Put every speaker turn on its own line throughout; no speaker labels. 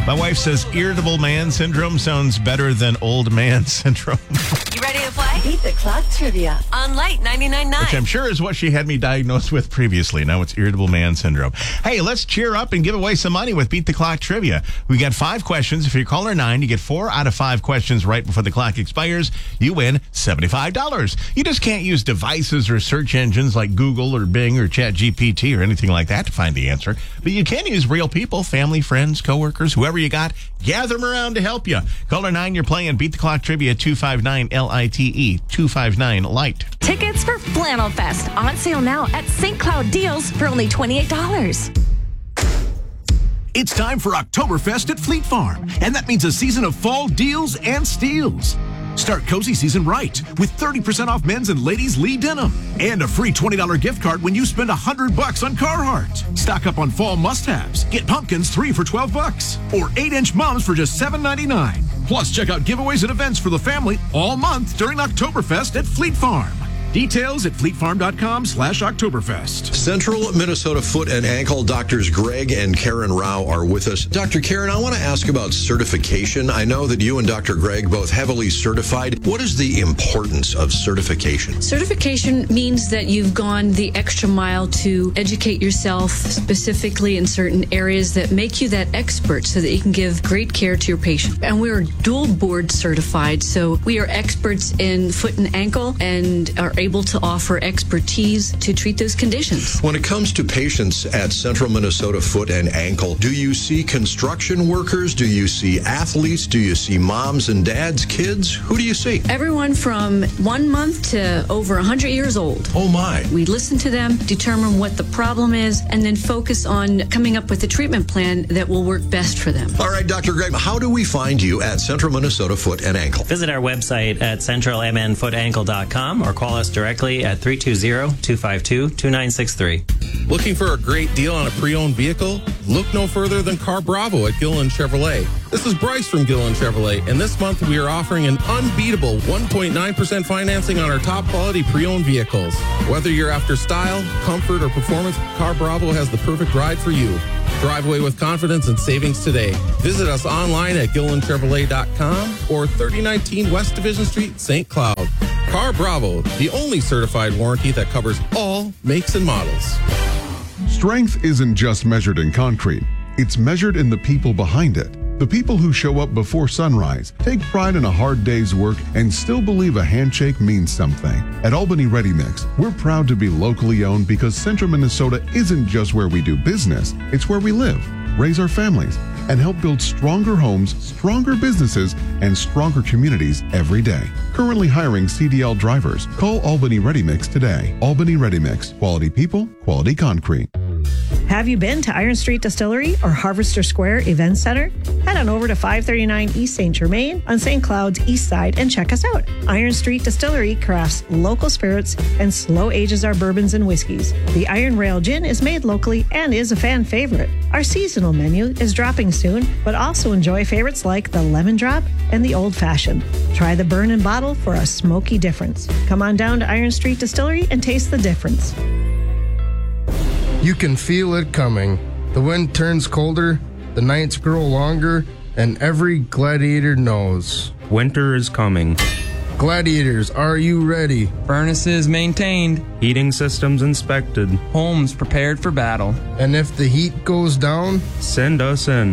My wife says irritable man syndrome sounds better than old man syndrome.
You ready to play?
Beat the Clock Trivia
On Light 99.9.
Which I'm sure is what she had me diagnosed with previously. Now it's irritable man syndrome. Hey, let's cheer up and give away some money with Beat the Clock Trivia. We got 5 questions. If you're caller 9, you get 4 out of 5 questions right before the clock expires. You win $75. You just can't use devices or search engines like Google or Bing or ChatGPT or anything like that to find the answer. But you can use real people, family, friends, coworkers, whoever you got. Gather them around to help you. Caller 9, you're playing Beat the Clock Trivia 259-LITE 259-LIGHT.
Tickets for Flannel Fest on sale now at St. Cloud Deals for only $28.
It's time for Oktoberfest at Fleet Farm, and that means a season of fall deals and steals. Start cozy season right with 30% off men's and ladies' Lee denim and a free $20 gift card when you spend $100 on Carhartt. Stock up on fall must-haves. Get pumpkins 3 for $12 or 8-inch mums for just $7.99. Plus, check out giveaways and events for the family all month during Oktoberfest at Fleet Farm. Details at fleetfarm.com/Oktoberfest.
Central Minnesota Foot and Ankle doctors Greg and Karen Rao are with us. Dr. Karen, I want to ask about certification. I know that you and Dr. Greg both heavily certified. What is the importance of certification?
Certification means that you've gone the extra mile to educate yourself specifically in certain areas that make you that expert so that you can give great care to your patient. And we are dual board certified, so we are experts in foot and ankle and are able to offer expertise to treat those conditions.
When it comes to patients at Central Minnesota Foot and Ankle, do you see construction workers? Do you see athletes? Do you see moms and dads, kids? Who do you see?
Everyone from 1 month to over 100 years old.
Oh my.
We listen to them, determine what the problem is, and then focus on coming up with a treatment plan that will work best for them.
All right, Dr. Greg, how do we find you at Central Minnesota Foot and Ankle?
Visit our website at centralmnfootankle.com or call us directly at 320-252-2963.
Looking for a great deal on a pre-owned vehicle? Look no further than Car Bravo at Gillen Chevrolet. This is Bryce from Gillen Chevrolet, and this month we are offering an unbeatable 1.9% financing on our top quality pre-owned vehicles. Whether you're after style, comfort, or performance, Car Bravo has the perfect ride for you. Drive away with confidence and savings today. Visit us online at GillenChevrolet.com or 3019 West Division Street, St. Cloud. Car Bravo, the only certified warranty that covers all makes and models.
Strength isn't just measured in concrete. It's measured in the people behind it. The people who show up before sunrise, take pride in a hard day's work, and still believe a handshake means something. At Albany Ready Mix, we're proud to be locally owned because Central Minnesota isn't just where we do business, it's where we live, raise our families, and help build stronger homes, stronger businesses, and stronger communities every day. Currently hiring CDL drivers. Call Albany Ready Mix today. Albany Ready Mix. Quality people, quality concrete.
Have you been to Iron Street Distillery or Harvester Square Event Center? Head on over to 539 East St. Germain on St. Cloud's east side and check us out. Iron Street Distillery crafts local spirits and slow ages our bourbons and whiskeys. The Iron Rail Gin is made locally and is a fan favorite. Our seasonal menu is dropping soon, but also enjoy favorites like the Lemon Drop and the Old Fashioned. Try the Burn and Bottle for a smoky difference. Come on down to Iron Street Distillery and taste the difference.
You can feel it coming. The wind turns colder, the nights grow longer, and every gladiator knows.
Winter is coming.
Gladiators, are you ready?
Furnaces maintained. Heating systems inspected. Homes prepared for battle.
And if the heat goes down,
send us in.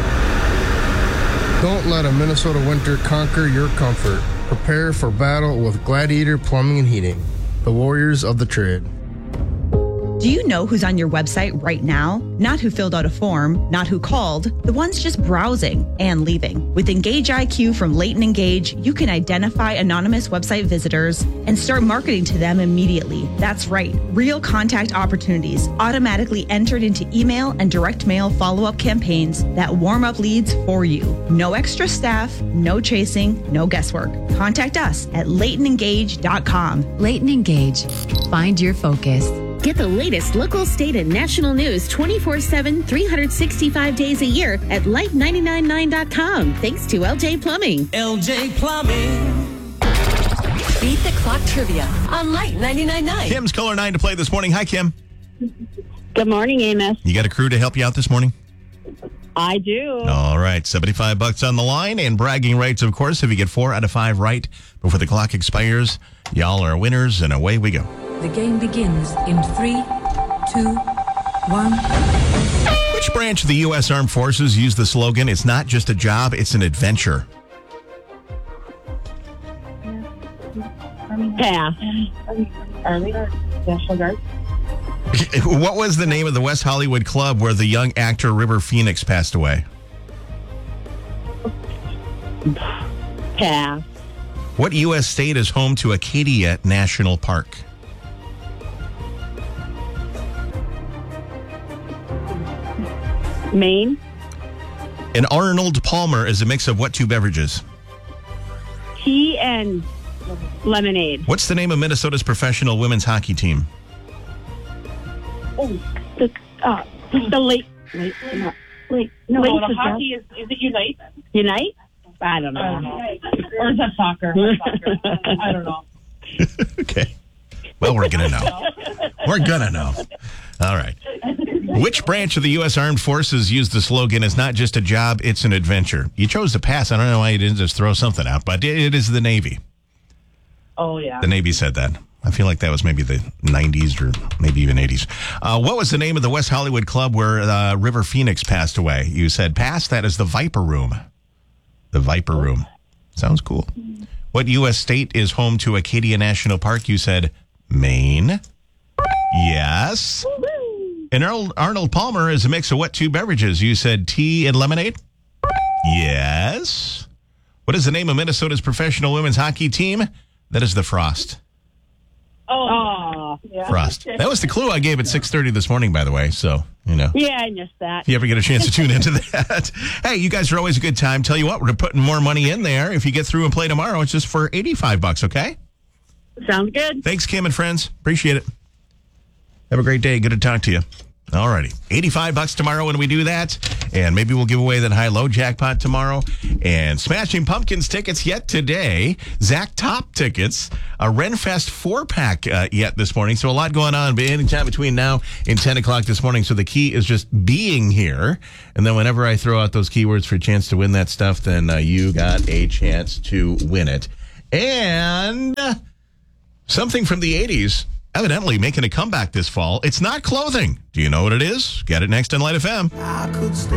Don't let a Minnesota winter conquer your comfort. Prepare for battle with Gladiator Plumbing and Heating, the warriors of the trade.
Do you know who's on your website right now? Not who filled out a form, not who called, the ones just browsing and leaving. With Engage IQ from Leighton Engage, you can identify anonymous website visitors and start marketing to them immediately. That's right, real contact opportunities automatically entered into email and direct mail follow-up campaigns that warm up leads for you. No extra staff, no chasing, no guesswork. Contact us at LeightonEngage.com.
Leighton Engage. Find your focus.
Get the latest local, state, and national news 24/7, 365 days a year at Light999.com. Thanks to LJ Plumbing.
LJ Plumbing. Beat the Clock Trivia on Light 99.9.
Kim's caller 9 to play this morning. Hi, Kim.
Good morning, Amos.
You got a crew to help you out this morning?
I do.
All right, $75 on the line and bragging rights, of course. If you get 4 out of 5 right before the clock expires, y'all are winners, and away we go.
The game begins in 3, 2, 1.
Which branch of the U.S. Armed Forces used the slogan, "It's not just a job, it's an adventure"?
Pass.
Army, National Guard.
What was the name of the West Hollywood club where the young actor River Phoenix passed away?
Pass.
What U.S. state is home to Acadia National Park?
Maine.
An Arnold Palmer is a mix of what two beverages?
Tea and lemonade.
What's the name of Minnesota's professional women's hockey team?
The late.
No, the hockey is it Unite?
Unite? I don't know.
Or is that soccer? I don't know.
Okay. Well, we're going to know. We're going to know. All right. Which branch of the U.S. Armed Forces used the slogan, "It's not just a job, it's an adventure"? You chose to pass. I don't know why you didn't just throw something out, but it is the Navy.
Oh, yeah.
The Navy said that. I feel like that was maybe the 90s or maybe even 80s. What was the name of the West Hollywood club where River Phoenix passed away? You said pass. That is the Viper Room. The Viper Room. Sounds cool. What U.S. state is home to Acadia National Park? You said Maine. Yes. And Arnold Palmer is a mix of what two beverages? You said tea and lemonade? Yes. What is the name of Minnesota's professional women's hockey team? That is the Frost.
Oh, yeah.
Frost. That was the clue I gave at 6:30 this morning, by the way. So, you know.
Yeah, I missed that.
If you ever get a chance to tune into that. Hey, you guys are always a good time. Tell you what, we're putting more money in there. If you get through and play tomorrow, it's just for $85, okay?
Sounds good.
Thanks, Kim and friends. Appreciate it. Have a great day. Good to talk to you. All righty. $85 tomorrow when we do that. And maybe we'll give away that high-low jackpot tomorrow. And Smashing Pumpkins tickets yet today. Zach Top tickets. A Renfest 4-pack yet this morning. So a lot going on anytime between now and 10 o'clock this morning. So the key is just being here. And then whenever I throw out those keywords for a chance to win that stuff, then you got a chance to win it. And something from the 80s. Evidently making a comeback this fall. It's not clothing. Do you know what it is? Get it next on Light FM.
I could stay